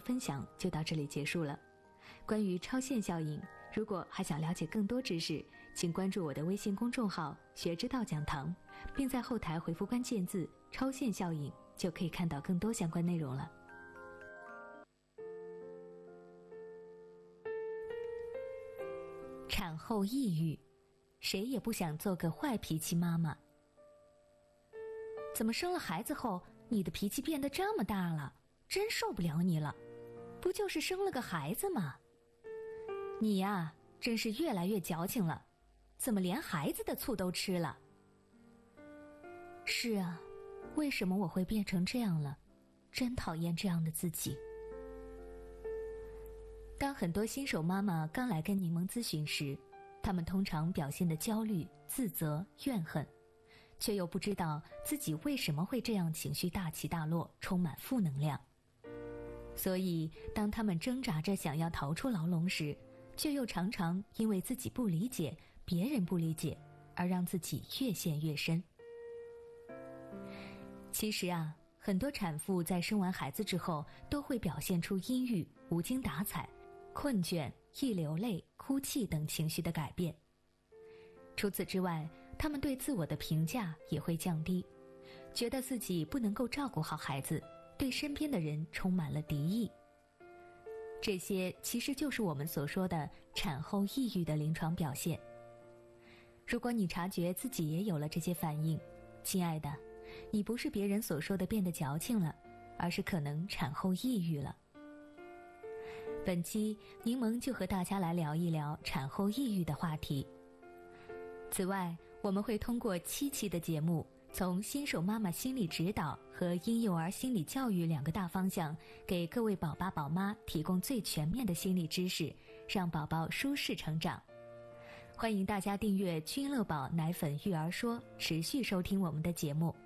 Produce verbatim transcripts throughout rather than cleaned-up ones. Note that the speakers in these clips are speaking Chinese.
分享就到这里结束了。关于超限效应，如果还想了解更多知识，请关注我的微信公众号学之道讲堂，并在后台回复关键字超限效应，就可以看到更多相关内容了。产后抑郁，谁也不想做个坏脾气妈妈。怎么生了孩子后，你的脾气变得这么大了？真受不了你了！不就是生了个孩子吗？你呀，真是越来越矫情了，怎么连孩子的醋都吃了？是啊，为什么我会变成这样了？真讨厌这样的自己。当很多新手妈妈刚来跟柠檬咨询时，她们通常表现得焦虑、自责、怨恨，却又不知道自己为什么会这样情绪大起大落，充满负能量。所以当她们挣扎着想要逃出牢笼时，却又常常因为自己不理解，别人不理解，而让自己越陷越深。其实啊，很多产妇在生完孩子之后都会表现出阴郁、无精打采、困倦、易流泪、哭泣等情绪的改变。除此之外，她们对自我的评价也会降低，觉得自己不能够照顾好孩子，对身边的人充满了敌意。这些其实就是我们所说的产后抑郁的临床表现。如果你察觉自己也有了这些反应，亲爱的，你不是别人所说的变得矫情了，而是可能产后抑郁了。本期柠檬就和大家来聊一聊产后抑郁的话题。此外，我们会通过七期的节目，从新手妈妈心理指导和婴幼儿心理教育两个大方向，给各位宝爸宝妈提供最全面的心理知识，让宝宝舒适成长。欢迎大家订阅君乐宝奶粉育儿说，持续收听我们的节目。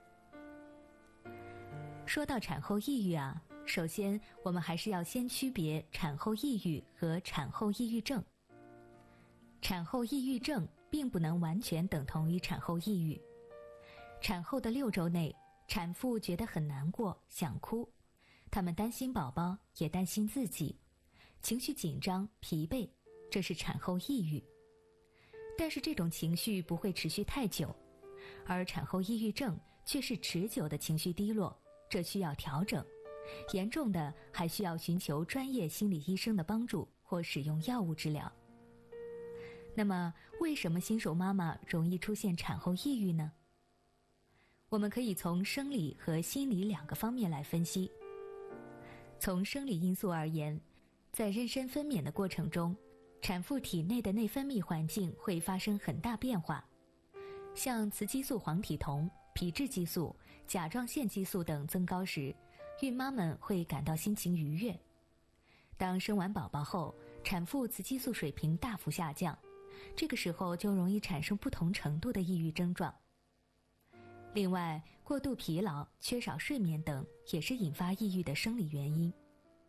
说到产后抑郁啊，首先我们还是要先区别产后抑郁和产后抑郁症。产后抑郁症并不能完全等同于产后抑郁。产后的六周内，产妇觉得很难过，想哭，她们担心宝宝，也担心自己，情绪紧张、疲惫，这是产后抑郁。但是这种情绪不会持续太久，而产后抑郁症却是持久的情绪低落，这需要调整，严重的还需要寻求专业心理医生的帮助或使用药物治疗。那么，为什么新手妈妈容易出现产后抑郁呢？我们可以从生理和心理两个方面来分析。从生理因素而言，在妊娠分娩的过程中，产妇体内的内分泌环境会发生很大变化，像雌激素黄体酮、皮质激素、甲状腺激素等增高时，孕妈们会感到心情愉悦。当生完宝宝后，产妇雌激素水平大幅下降，这个时候就容易产生不同程度的抑郁症状。另外，过度疲劳、缺少睡眠等也是引发抑郁的生理原因。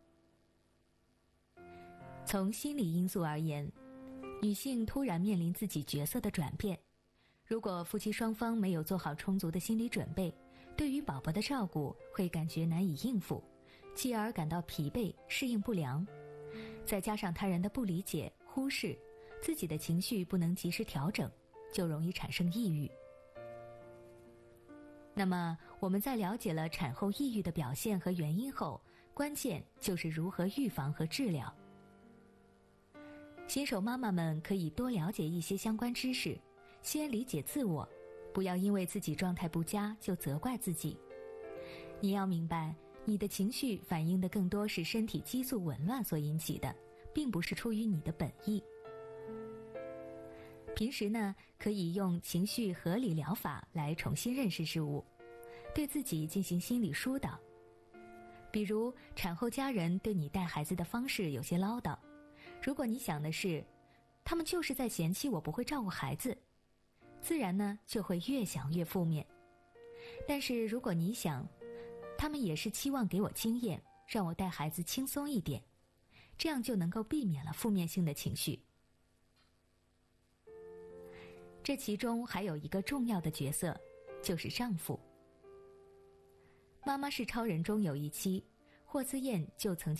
从心理因素而言，女性突然面临自己角色的转变，如果夫妻双方没有做好充足的心理准备，对于宝宝的照顾会感觉难以应付，继而感到疲惫、适应不良，再加上他人的不理解、忽视，自己的情绪不能及时调整，就容易产生抑郁。那么，我们在了解了产后抑郁的表现和原因后，关键就是如何预防和治疗。新手妈妈们可以多了解一些相关知识，先理解自我，不要因为自己状态不佳就责怪自己。你要明白，你的情绪反映的更多是身体激素紊乱所引起的，并不是出于你的本意。平时呢，可以用情绪合理疗法来重新认识事物，对自己进行心理疏导。比如，产后家人对你带孩子的方式有些唠叨，如果你想的是，他们就是在嫌弃我不会照顾孩子，自然呢就会越想越负面。但是如果你想，他们也是期望给我经验，让我带孩子轻松一点，这样就能够避免了负面性的情绪。这其中还有一个重要的角色，就是丈夫。妈妈是超人中有一期，霍思燕就曾经